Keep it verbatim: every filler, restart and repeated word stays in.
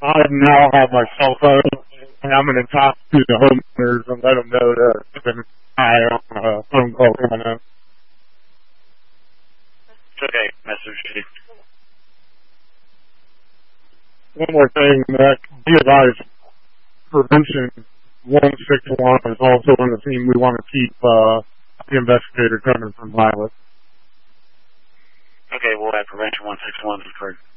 I now have my cell phone, and I'm going to talk to the homeowners and let them know to keep an eye on a phone call coming in. Okay, message received. One more thing, Nick. Be advised, Prevention one six one is also on the team. We want to keep uh, the investigator coming from Violet. Okay, we'll have Prevention one six one.